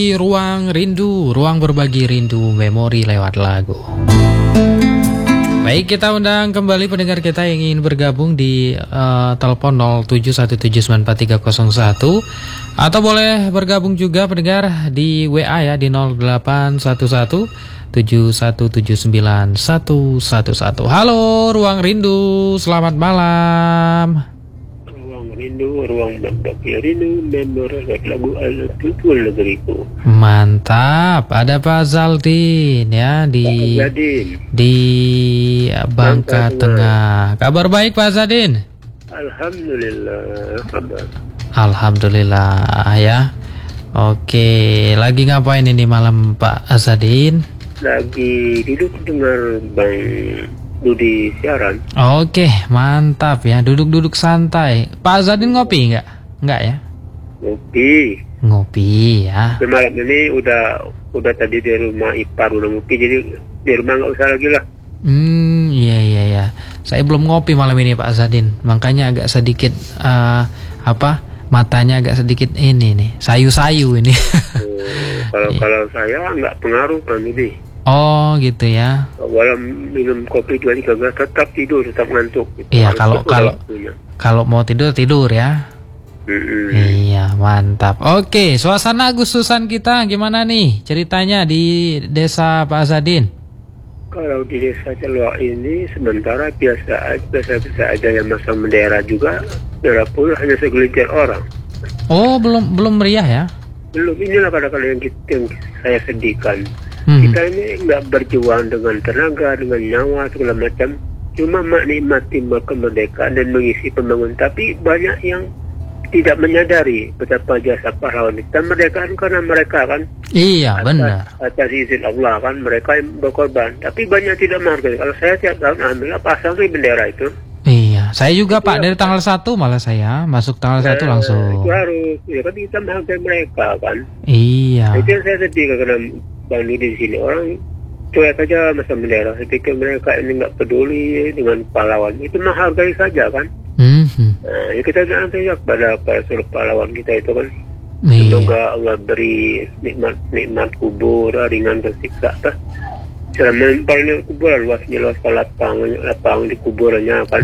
Ruang Rindu, ruang berbagi rindu memori lewat lagu. Baik, kita undang kembali pendengar kita yang ingin bergabung di telepon 0717943301 atau boleh bergabung juga pendengar di WA ya di 081171791111. Halo Ruang Rindu, selamat malam. Rindu, ruang berbagi rindu, memori lagu Al-Tutul Negeriku. Mantap, ada Pak Zaldin ya di Bangka Tengah. Kabar baik Pak Zaldin? Alhamdulillah, kabar. Alhamdulillah ya. Oke, lagi ngapain ini malam Pak Azadin? Lagi duduk dengar Bang Dudi siaran. Oke, mantap ya, duduk-duduk santai. Pak Azadin ngopi nggak? Nggak ya? Ngopi ya. Malam ini udah tadi di rumah ipar udah ngopi, jadi di rumah nggak usah lagi lah. Iya. Saya belum ngopi malam ini Pak Azadin, makanya agak sedikit matanya agak sedikit ini nih, sayu-sayu ini. Kalau saya nggak pengaruh kan ini. Oh gitu ya. Walau minum kopi 2-3 gelas tetap tidur, tetap ngantuk. Gitu. Iya, kalau mau tidur ya. Iya, mantap. Oke, suasana Agustusan kita gimana nih ceritanya di desa Pak Azadin? Kalau di desa Celok ini sementara biasa aja yang masang bendera juga. Bendera pun hanya segelintir orang. Oh, belum meriah ya? Belum, inilah kadang-kadang yang saya sedihkan. Kita ini nggak berjuang dengan tenaga, dengan nyawa segala macam, cuma menikmati kemerdekaan dan mengisi pembangunan. Tapi banyak yang tidak menyadari betapa jasa pahlawan kita. Kemerdekaan karena mereka kan. Iya, benar. Atas izin Allah kan mereka yang berkorban. Tapi banyak tidak menghargai. Kalau saya tiap tahun alhamdulillah pasang bendera itu. Iya, saya juga Pak dari tanggal 1 malah saya masuk tanggal 1 langsung. Itu harus, ya kan kita menghargai mereka kan. Iya. Itu yang saya sedih karena Bang di sini orang cuek aja masa bendera. Saya pikir mereka ini nggak peduli dengan pahlawan. Itu menghargai saja kan. Nah, ya kita jangan saja kepada seluruh pahlawan kita itu kan. Semoga Allah beri nikmat kubur ringan tersiksa. Selama paling kubur luas lapang di kuburannya kan.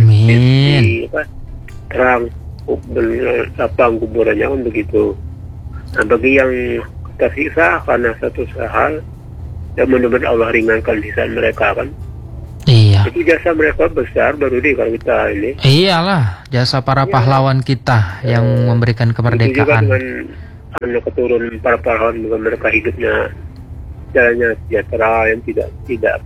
Terang lapang kuburannya kan begitu. Nah, bagi yang tersiksa karena satu hal dan mudah-mudahan Allah ringankan sisaan mereka kan. Iya. Itu jasa mereka besar baru deh kalau kita ini. Iyalah jasa para pahlawan kita yang memberikan kemerdekaan. Itu juga dengan anak keturunan para pahlawan mereka hidupnya jalannya sejahtera yang tidak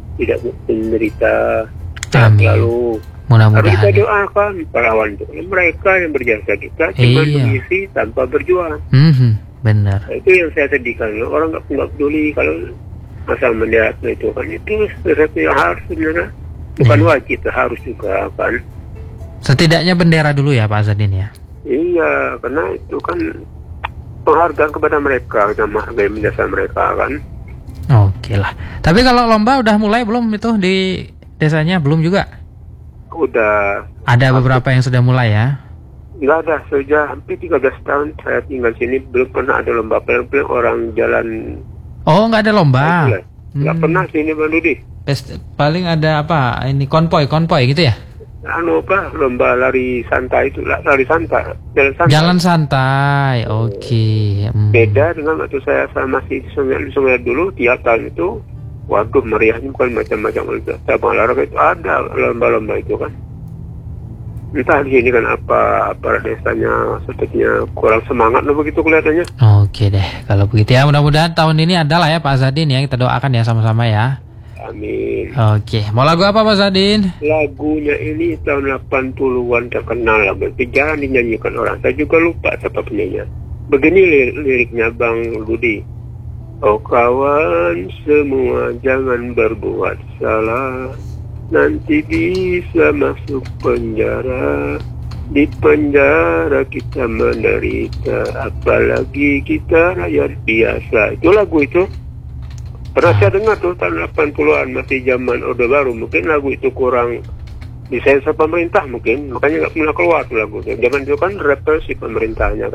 menderita. Lalu mudah-mudahan kita doakan pahlawan itu mereka yang berjasa kita cuma mengisi tanpa berjuang. Benar. Itu yang saya sedihkan. Orang nggak peduli kalau asal bendera itu kan. Itu sesuatu yang harus sebenarnya. Bukan wajib, harus juga kan. Setidaknya bendera dulu ya Pak Azadin ya? Iya, karena itu kan penghargaan kepada mereka. Kita menghargai jasa mereka kan. Oke lah. Tapi kalau lomba udah mulai belum itu di desanya? Belum juga? Udah. Ada beberapa yang sudah mulai ya? Nggak ada, sejak hampir 13 tahun saya tinggal sini belum pernah ada lomba. Paling orang jalan. Oh, nggak ada lomba? Nggak pernah sini Bang Dudi. Paling ada apa? Ini konvoy gitu ya? Lomba lari santai itu, lari santai. Jalan santai, oke. Beda dengan waktu saya masih di Sungai dulu, tiap tahun itu, waduh meriahnya bukan macam-macam. Cabang olahraga itu ada lomba-lomba itu kan. Entah di sini kan apa desanya sepertinya kurang semangat loh begitu kelihatannya. Oke deh, kalau begitu ya mudah-mudahan tahun ini adalah ya Pak Azadin ya, kita doakan ya sama-sama ya. Amin. Oke, mau lagu apa Pak Azadin? Lagunya ini tahun 80-an terkenal lah, jarang dinyanyikan orang. Saya juga lupa siapa penyanyinya. Begini liriknya Bang Dudi. Oh kawan semua jangan berbuat salah. Nanti bisa masuk penjara. Di penjara kita menderita. Apalagi kita rakyat biasa. Itu lagu itu pernah saya dengar tuh tahun 80-an. Masih zaman Orde Baru. Mungkin lagu itu kurang disensor pemerintah mungkin. Makanya gak pernah keluar tuh lagu itu. Zaman itu kan represi pemerintahnya kan.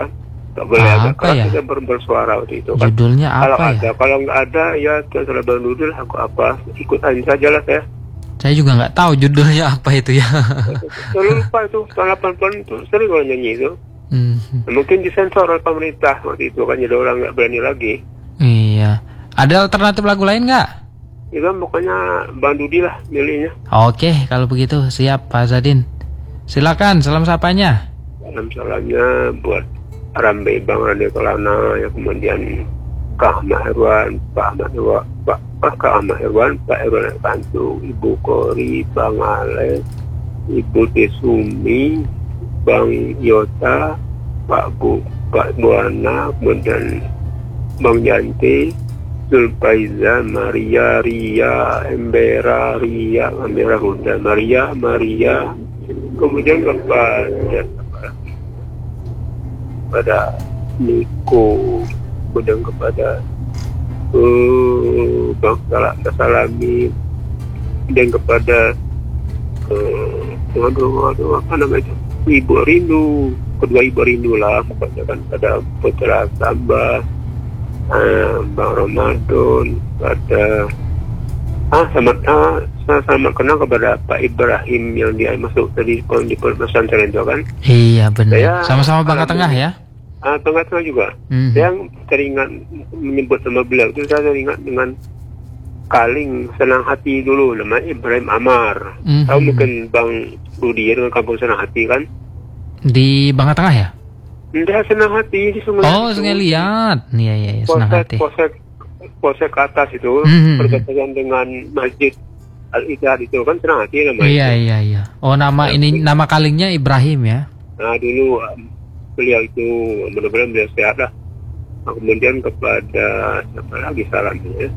Tak boleh agak Apa keras, ya? kita bersuara waktu itu kan. Judulnya Kalau apa ada, ya? kalau nggak ada ya terserah Bang Dudi lah, aku apa ikutan saja lah saya. Saya juga nggak tahu judulnya apa itu ya. Saya lupa itu tahun 80-an itu sering orang nyanyi itu. Mungkin disensor oleh pemerintah waktu itu kan, jadi orang nggak berani lagi. Iya. Ada alternatif lagu lain nggak? Ya kan pokoknya Bang Dudi lah milihnya. Oke, kalau begitu siap Pak Zadin. Silakan, salam sapanya. Salam salamnya buat Rambe Bang Rani Kelana, yang kemudian Kak Ahmad Herwan, Pak Ahmad Herwan, Pak Herwan Kantu, Ibu Kori, Bang Ale, Ibu Desumi, Bang Yota, Pak Buana, kemudian Bang Yanti, Zulfaiza, Maria, Ria, Embera, Huda, Maria, kemudian kepada Niko, kemudian kepada Bang Salami, dan kepada apa namanya itu, Ibu Rindu, kedua Ibu Rindu lah, pokoknya kan pada Putra Sambas, Bang Ramadan, pada sama kenal kepada Pak Ibrahim yang dia masuk tadi di pesantren itu kan. Iya benar. Sama-sama Bangka Tengah ya. Bangka Tengah juga. Saya teringat menyebut nama beliau itu, saya teringat dengan Kaling Senang Hati dulu, namanya Ibrahim Amar. Tahu mungkin Bang Rudi ya, dengan Kampung Senang Hati kan? Di Bangka Tengah ya? Enggak, Senang Hati di Sungai. Oh, Sungai Liat. Iya, Senang Hati. Polsek ke atas itu, berdekatan dengan Masjid Al-Ittihad itu kan Senang Hati namanya. Iya. Oh, nama kalingnya Ibrahim ya? Nah, dulu beliau itu, mudah-mudahan beliau sehat lah. Nah, kemudian kepada siapa lagi salamnya ya?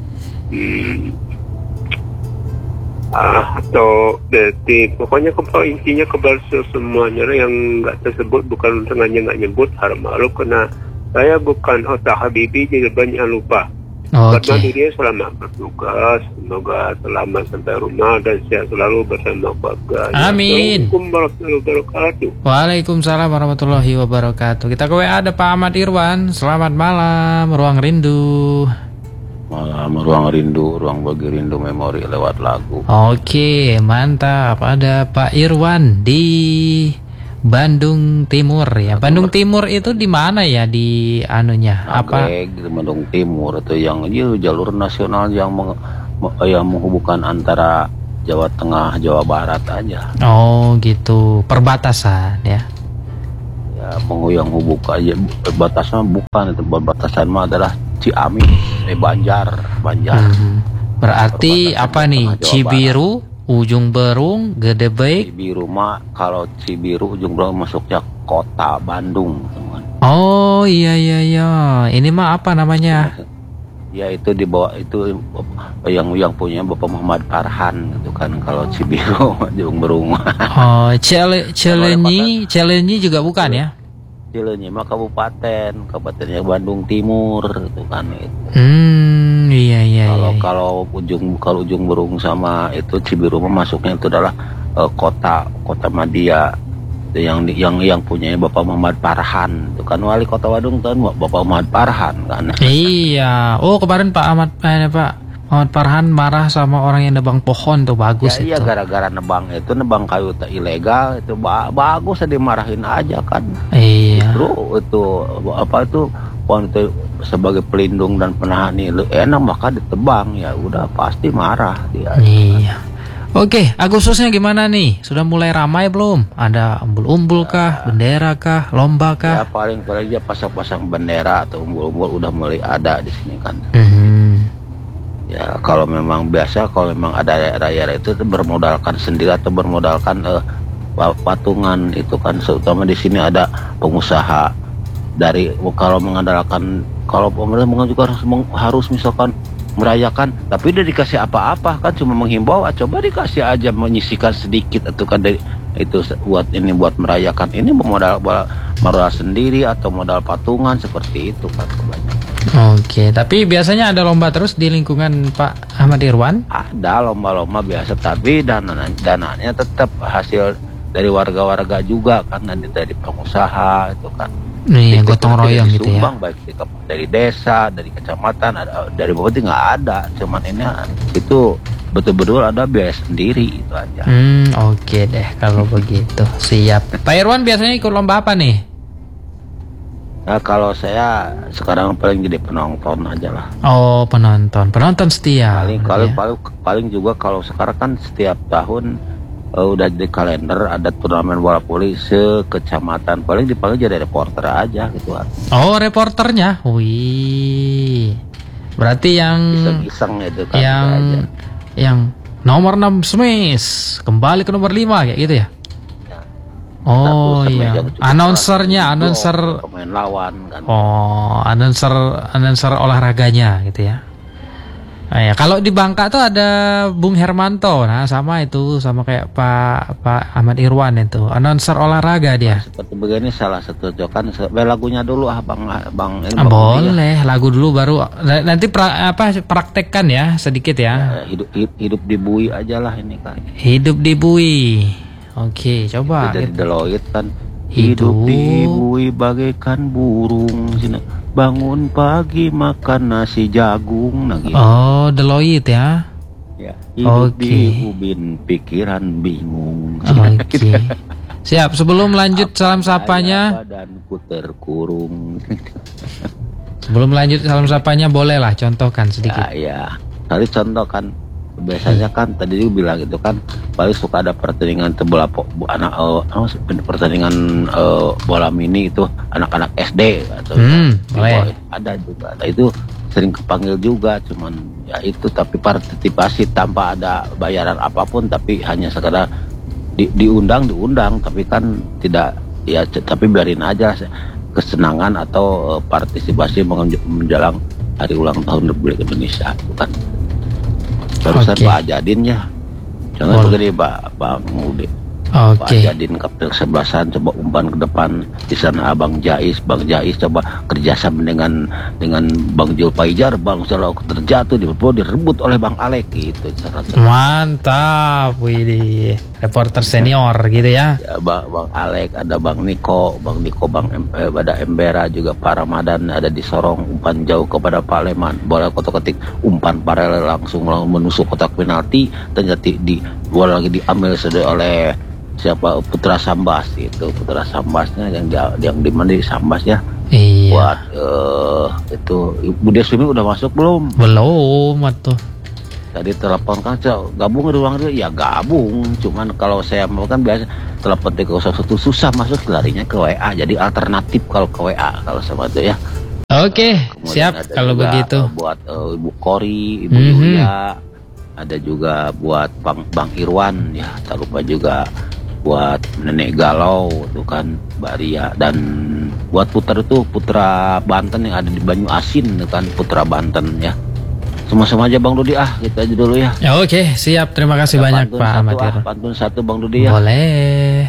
Atau detik, pokoknya intinya kebal semuanya yang nggak tersebut, bukan sengaja nggak nyebut, harap maklum karena saya bukan otak Habibi, jadi banyak yang lupa. Karena dia selamat bertugas, semoga selamat sampai rumah dan sehat selalu bersama keluarga. Amin. Assalamualaikum warahmatullahi wabarakatuh. Waalaikumsalam warahmatullahi wabarakatuh. Kita ke WA ada Pak Ahmad Irwan. Selamat malam, Ruang Rindu. Malam, Ruang Rindu, Ruang Bagi Rindu Memori lewat lagu. Oke, mantap. Ada Pak Irwan di Bandung Timur ya. Bandung Timur itu di mana ya, di anunya? Nagreg, di Bandung Timur itu yang jalur nasional yang menghubungkan antara Jawa Tengah, Jawa Barat aja. Oh gitu, perbatasan ya. Ya, yang hubungan aja perbatasan bukan, itu perbatasan mah adalah Ciamis, Banjar. Berarti apa nih? Cibiru, Ujung Berung, Gede Baik. Cibiru mah, kalau Cibiru Ujung Berung masuknya kota Bandung, teman. Oh iya. Ini mah apa namanya? Ya itu di bawah itu yang punya Bapak Muhammad Farhan gitu kan, kalau Cibiru Ujung Berung. Oh, Cileunyi juga bukan ya? Cileunyi mah kabupatennya Bandung Timur gitu kan itu. Iya. Kalau Ujung Berung sama itu Cibiru masuknya itu adalah kota Madia, itu yang punya Bapak Muhammad Farhan, itu kan wali kota Bandung kan Bapak Muhammad Farhan kan. Iya. Oh kemarin Pak Muhammad Farhan marah sama orang yang nebang pohon tuh, bagus ya, itu. Iya, gara-gara nebang kayu ilegal itu bagus, dimarahin aja kan. Iya. Itu apa itu pohon itu sebagai pelindung dan penahan enak, maka ditebang, ya udah pasti marah dia. Iya. Oke, Agustusnya gimana nih? Sudah mulai ramai belum? Ada umbul-umbul kah, bendera kah, lomba kah? Ya paling aja pasang-pasang bendera atau umbul-umbul udah mulai ada di sini kan. Ya kalau memang ada daerah itu bermodalkan sendiri atau bermodalkan patungan itu kan, terutama di sini ada pengusaha dari kalau pemerintah juga harus misalkan merayakan, tapi udah dikasih apa-apa kan, cuma menghimbau, coba dikasih aja menyisikan sedikit atau kan itu buat merayakan ini, modal sendiri atau modal patungan seperti itu kan kebanyakan. Oke, tapi biasanya ada lomba terus di lingkungan Pak Ahmad Irwan? Ada lomba-lomba biasa, tapi dananya tetap hasil dari warga-warga juga kan, dari pengusaha itu kan. Nih, gotong royong gitu ya. Disumbang baik dari desa, dari kecamatan, dari bupati nggak ada. Cuman ini itu betul-betul ada biaya sendiri itu aja. Oke deh kalau begitu. Siap. Pak Irwan biasanya ikut lomba apa nih? Nah, kalau saya sekarang paling jadi penonton aja lah. Oh, penonton setia. Paling juga kalau sekarang kan setiap tahun udah di kalender ada turnamen bola voli sekecamatan, paling dipanggil jadi reporter aja gitu kan. Oh, reporternya. Wih. Berarti yang iseng-iseng itu kan yang nomor 6 smash kembali ke nomor 5 kayak gitu ya. Oh iya, announcer pemain lawan kan. Oh, announcer olahraganya gitu ya. Ya, kalau di Bangka tuh ada Bung Hermanto, nah sama kayak Pak Ahmad Irwan itu, announcer olahraga dia. Seperti begini salah satu cokan, lagunya dulu bang ini. Boleh, lagu dulu baru nanti praktekkan ya sedikit ya. Hidup di bui aja lah ini kan. Hidup di bui. Oke, coba. Jadi Deloitte kan. Hidup di bui bagaikan burung, bangun pagi makan nasi jagung, nah gitu. Oh, Deloitte ya. Ya, hidup di ubin pikiran bingung. Oke. Siap, sebelum lanjut salam sapanya. Badanku terkurung. Sebelum lanjut salam sapanya bolehlah contohkan sedikit. Ya. Tadi contohkan biasanya kan tadi juga bilang gitu kan, paling suka ada pertandingan pertandingan bola mini itu anak-anak SD atau ada juga. Nah, itu sering kepanggil juga, cuman ya itu tapi partisipasi tanpa ada bayaran apapun, tapi hanya sekedar diundang tapi kan tidak ya, tapi biarin aja kesenangan atau partisipasi menjelang hari ulang tahun Republik Indonesia itu kan. Barusan Pak Jadin ya. Jangan begini Pak Mudi. Pak Jadin Kapten 11-an coba umpan ke depan. Di sana Bang Jais coba kerjasama dengan Bang Julpaijar. Bang selalu terjatuh direbut oleh Bang Alek gitu. Mantap, widih. Reporter senior gitu ya. Bang Alek, ada Bang Niko, ada Embera juga, Pak Ramadan ada di Sorong, umpan jauh kepada Pak Leman, bola kotak-ketik, umpan paralel langsung menusuk kotak penalti, ternyata bola lagi diambil oleh siapa, Putra Sambas itu, Putra Sambasnya yang dimana di Sambasnya. Iya. Buat itu Budi Sumi udah masuk belum? Belum atuh. Tadi telepon kan gabung di ruang dia, ya gabung. Cuman kalau saya mau kan biasa telepon di 01 susah masuk, larinya ke WA. Jadi alternatif kalau ke WA kalau sama itu ya. Oke, siap kalau begitu. Buat Ibu Kori, Ibu Yulia, ada juga buat Bang Irwan ya. Tak lupa juga buat Nenek Galau itu kan, Mbak Ria, dan buat Putra Banten yang ada di Banyu Asin itu kan, Putra Banten ya. Sama-sama aja Bang Dudi kita aja dulu ya. Ya oke, siap. Terima kasih banyak Pak Ahmad Irwan. Pantun satu Bang Dudi ya. Boleh.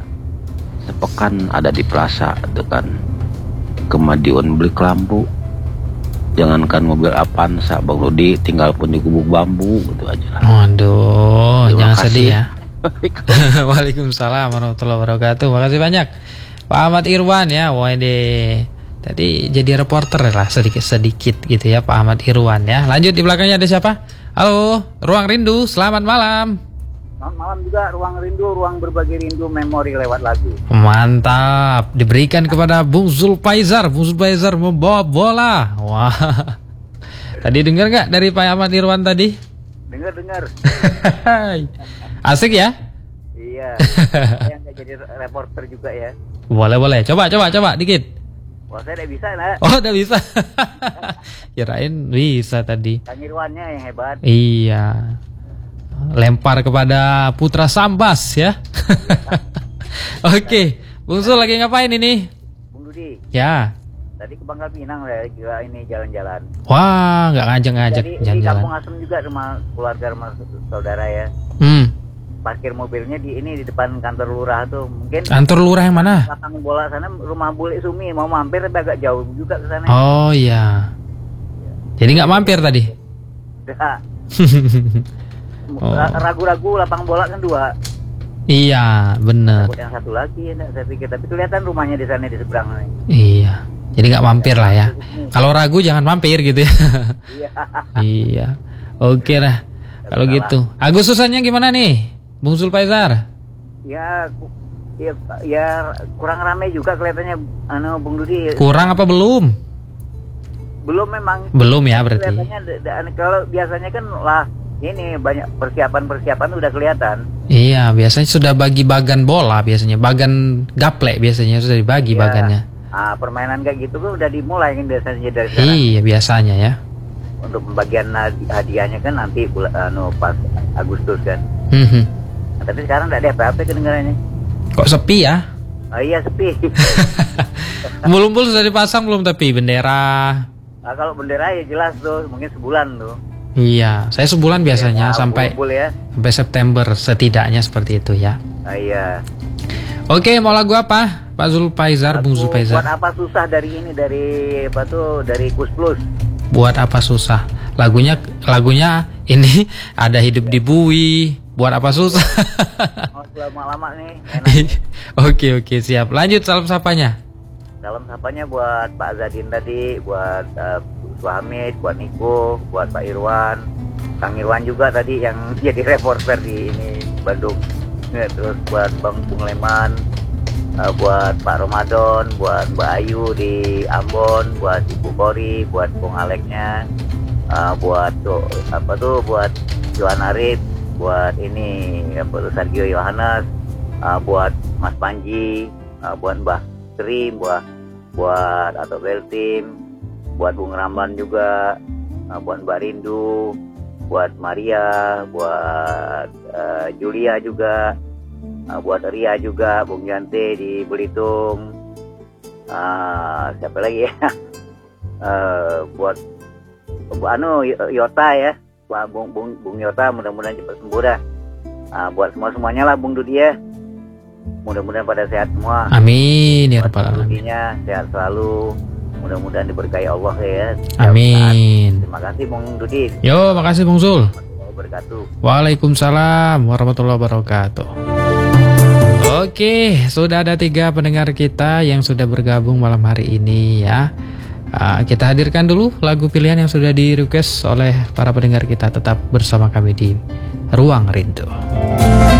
Sepekan ada di plaza itu kan, kemajuan beli lampu. Jangankan mobil Avanza Bang Dudi, tinggal pun di gubuk bambu gitu aja. Waduh, jangan sedih ya. Waalaikumsalam warahmatullahi wabarakatuh. Makasih banyak Pak Ahmad Irwan ya. Waduh, tadi jadi reporter lah sedikit gitu ya Pak Ahmad Irwan ya. Lanjut, di belakangnya ada siapa? Halo, Ruang Rindu, selamat malam. Selamat malam juga, Ruang Rindu, ruang berbagi rindu memori lewat lagu. Mantap, diberikan kepada Bung Zulpaizar. Bung Zulpaizar membawa bola. Wah, tadi dengar nggak dari Pak Ahmad Irwan tadi? Dengar. Asik ya? Iya. Yang nggak jadi reporter juga ya. Boleh. Coba dikit. Wah, saya udah bisa lah. Oh, udah bisa. Kirain bisa tadi. Kang Irwannya yang hebat. Iya. Lempar kepada Putra Sambas ya. Oke, Bung Sul lagi ngapain ini? Bung Dudi. Ya. Tadi ke Bangka Pinang ya, kira ini jalan-jalan. Wah, nggak ngajak jalan-jalan. Di Kampung Asem juga, rumah keluarga, rumah saudara ya. Parkir mobilnya di depan kantor lurah tuh. Mungkin kantor lurah yang mana? Belakang bola sana rumah Bule Sumi, mau mampir tapi agak jauh juga ke sana. Oh iya. Jadi nggak mampir tadi? Enggak. Ragu-ragu lapang bola kan 2. Iya, bener. Takut yang satu lagi, saya pikir. Tapi kelihatan rumahnya di sana di seberang. Iya, jadi nggak mampir lah ya. Kalau ragu jangan mampir gitu ya. Iya. Iya, oke lah. Kalau gitu, Agustusannya gimana nih, Bung Zulfaizar? Ya kurang ramai juga kelihatannya, Bung Dudi. Kurang apa belum? Belum memang. Belum ya berarti. Kelihatannya kalau biasanya kan lah ini banyak persiapan udah kelihatan. Iya, biasanya sudah bagi bagan bola biasanya, bagan gaplek biasanya sudah dibagi bagannya. Permainan kayak gitu kan udah dimulai kan biasanya dari sekarang. Iya, biasanya ya. Untuk pembagian hadiahnya kan nanti pas Agustus kan. Nah, tapi sekarang tidak ada apa-apa kedengarannya. Kok sepi ya? Oh iya sepi. Umbul-umbul sudah dipasang belum tapi bendera? Kalau bendera ya jelas tuh, mungkin sebulan tuh. Iya, saya sebulan biasanya sampai ya. sampai September setidaknya seperti itu ya. Iya. Oke, mau lagu apa? Pak Zulfaizar, Bung Zulfaizar. Buat apa susah dari Kus Plus? Buat apa susah? Lagunya ini ada hidup di bui. Buat apa susah? Lama-lama nih. Oke, siap. Lanjut salam sapanya. Salam sapanya buat Pak Zadin tadi, buat Hamid, buat Niko, buat Pak Irwan, Kang Irwan juga tadi yang jadi reporter di ini Bandung. Terus buat Bung Leman, buat Pak Ramadan, buat Mbak Ayu di Ambon, buat Ibu Kori, buat Bung Aleknya, buat buat Johan Arif, buat ini Sergio Yohanes, buat Mas Panji, buat Mbah Krim, buat Atok Beltim, buat Bung Ramlan juga, buat Mbak Rindu, buat Maria, buat Julia juga, buat Ria juga, Bung Yante di Belitung, siapa lagi ya? Buat Yota ya, Bung Yota, mudah-mudahan cepat sembuh dah. Buat semuanya lah Bung Dudi ya. Mudah-mudahan pada sehat semua. Amin ya rabbal alamin. Sehat selalu. Mudah-mudahan diberkahi Allah ya. Amin. Terima kasih Bung Dudi. Yo, makasih Bung Zul. Waalaikumsalam warahmatullahi wabarakatuh. Oke, sudah ada 3 pendengar kita yang sudah bergabung malam hari ini ya. Kita hadirkan dulu lagu pilihan yang sudah di request oleh para pendengar kita. Tetap bersama kami di Ruang Rindu.